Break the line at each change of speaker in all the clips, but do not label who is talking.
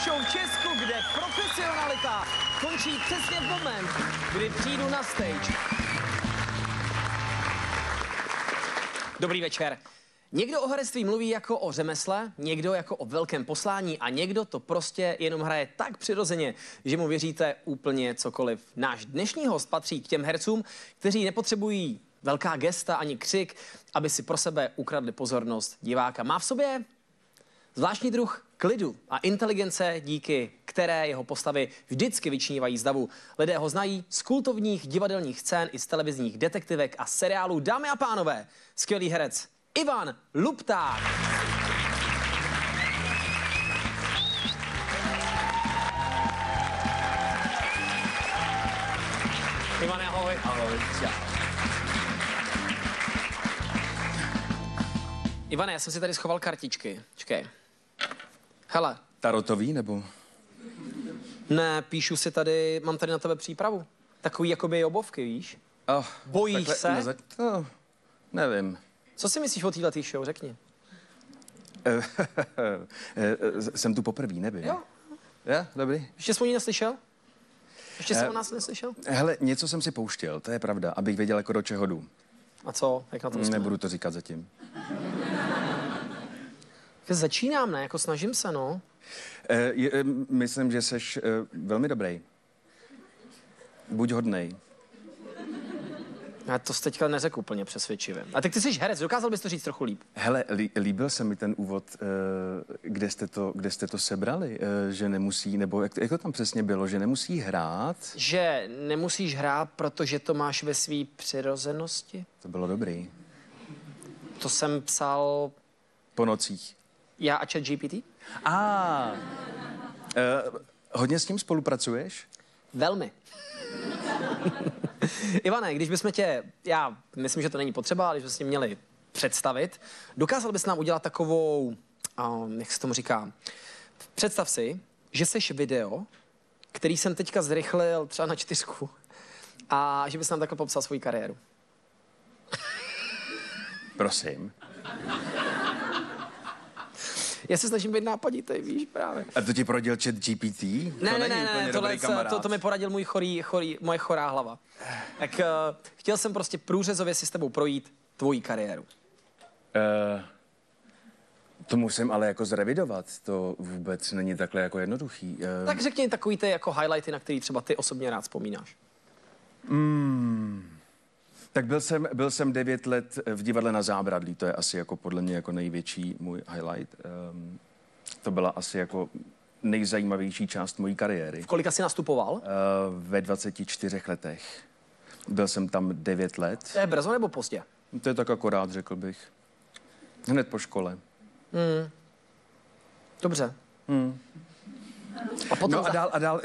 show v Česku, kde profesionalita končí přesně v moment, kdy přijdu na stage. Dobrý večer. Někdo o herectví mluví jako o řemesle, někdo jako o velkém poslání a někdo to prostě jenom hraje tak přirozeně, že mu věříte úplně cokoliv. Náš dnešní host patří k těm hercům, kteří nepotřebují velká gesta ani křik, aby si pro sebe ukradli pozornost diváka. Má v sobě zvláštní druh klidu a inteligence, díky které jeho postavy vždycky vyčnívají z davu. Lidé ho znají z kultovních divadelních scén i z televizních detektivek a seriálů. Dámy a pánové, skvělý herec Ivan Lupták. Ivan, ahoj.
Ahoj, čau.
Ivane, já jsem si tady schoval kartičky. Čekej. Hele.
Tarotový, nebo?
Ne, píšu si tady, mám tady na tebe přípravu. Takový jakoby obovky, víš?
Oh,
Bojíš se?
No, nevím.
Co si myslíš o této show, řekni.
Jsem tu poprvé, nevím.
Jo.
Jo, dobrý.
Ještě jsi o ní neslyšel? Ještě jsi o nás neslyšel?
Hele, něco jsem si pouštěl, to je pravda, abych věděl, jako do čeho jdu.
A co? Jak na tom jsme?
Nebudu to říkat zatím.
Začínám, ne? Jako snažím se, no.
Myslím, že jsi velmi dobrý. Buď hodnej.
Já to teďka neřekl úplně přesvědčivě. A tak ty jsi herec, dokázal bys to říct trochu líp?
Hele, líbil se mi ten úvod, kde jste to sebrali, že nemusí, nebo jak to tam přesně bylo, že nemusí hrát?
Že nemusíš hrát, protože to máš ve své přirozenosti?
To bylo dobrý.
To jsem psal...
Po nocích.
Já a ChatGPT?
Hodně s tím spolupracuješ?
Velmi. Ivane, když bychom tě, já myslím, že to není potřeba, ale když bychom tě měli představit, dokázal bys nám udělat takovou, jak se tomu říká, představ si, že seš video, který jsem teďka zrychlil třeba na 4 a že bys nám takhle popsal svou kariéru.
Prosím.
Já se snažím být nápaditý, víš, právě.
A to ti poradil ChatGPT?
Ne, to mi poradil moje chorá hlava. Tak chtěl jsem prostě průřezově si s tebou projít tvoji kariéru.
To musím ale jako zrevidovat, to vůbec není takhle jako jednoduchý.
Tak řekni takový ty jako highlighty, na který třeba ty osobně rád vzpomínáš.
Tak byl jsem 9 let v divadle Na Zábradlí, to je asi jako podle mě jako největší můj highlight. To byla asi jako nejzajímavější část mojí kariéry.
V kolika jsi nastupoval?
Ve 24 letech. Byl jsem tam 9 let.
To je brzo nebo pozdě?
To je tak akorát, řekl bych. Hned po škole.
Dobře. A potom
no a dál,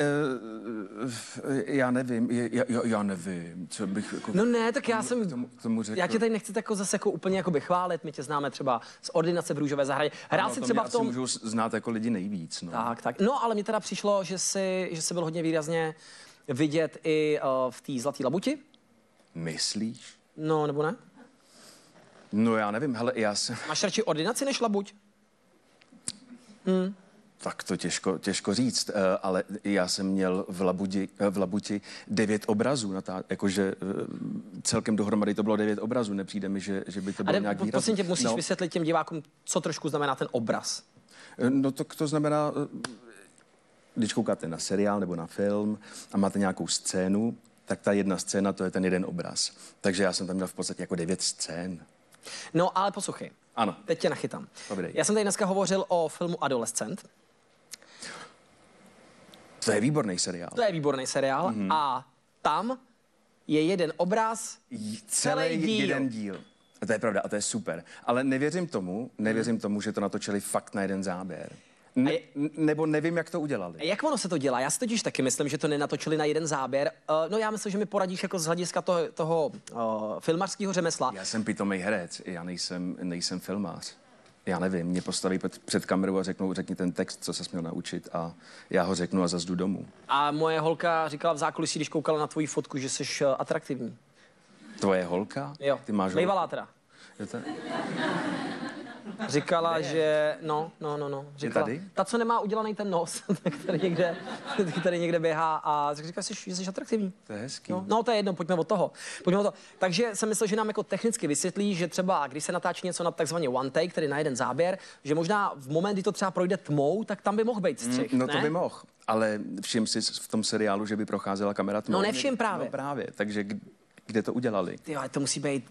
já nevím, já nevím, co bych jako...
No ne, tak já jsem,
k tomu řekl.
já tě tady nechci jako zase jako úplně jakoby chválit, my tě známe třeba z Ordinace v Růžové zahradě. Hrál si třeba v tom...
můžu znát jako lidi nejvíc, no.
Tak. No, ale mně teda přišlo, že jsi byl hodně výrazně vidět i v té Zlaté labuti.
Myslíš?
No, nebo ne?
No já nevím, hele, já jsem...
Máš radši Ordinaci než labuť?
Tak to těžko říct, ale já jsem měl v Labuti 9 obrazů, jakože celkem dohromady to bylo 9 obrazů, nepřijde mi, že by to bylo nějak výrazný.
Prosím tě, musíš vysvětlit těm divákům, co trošku znamená ten obraz.
No to znamená, když koukáte na seriál nebo na film a máte nějakou scénu, tak ta jedna scéna, to je ten jeden obraz. Takže já jsem tam měl v podstatě jako 9 scén.
No, ale poslouchej.
Ano.
Teď tě nachytám.
Povídej.
Já jsem tady dneska hovořil o filmu Adolescent.
To je výborný seriál.
To je výborný seriál a tam je jeden obraz, celý díl.
Jeden díl. A to je pravda a to je super. Ale nevěřím tomu, že to natočili fakt na jeden záběr. Nebo nevím, jak to udělali.
Jak ono se to dělá? Já si totiž taky myslím, že to nenatočili na jeden záběr. No já myslím, že mi poradíš jako z hlediska toho filmařského řemesla.
Já jsem pitomej herec, já nejsem filmář. Já nevím, mě postaví před kamerou a řekni ten text, co ses měl naučit a já ho řeknu a zas jdu domů.
A moje holka říkala v zákulisí, když koukala na tvoji fotku, že jsi atraktivní.
Tvoje holka?
Jo,
Ty máš
bývalá teda. Říkala, že... No. Říkala,
tady?
ta, co nemá udělaný ten nos, který někde běhá a říkala, že jsi atraktivní.
To je hezký.
No, to je jedno, pojďme od toho. Takže jsem myslel, že nám jako technicky vysvětlí, že třeba, když se natáčí něco na takzvaně one take, tedy na jeden záběr, že možná v moment, kdy to třeba projde tmou, tak tam by mohl být střih,
No
ne?
to by mohl, ale všim si v tom seriálu, že by procházela kamera tmou.
No nevšim právě.
No právě, takže kde to udělali?
Ty, ale to musí být